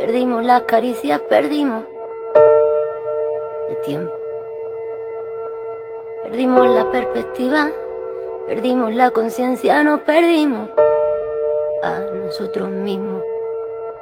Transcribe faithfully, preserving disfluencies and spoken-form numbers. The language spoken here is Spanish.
Perdimos las caricias, perdimos el tiempo. Perdimos la perspectiva, perdimos la conciencia, nos perdimos a nosotros mismos.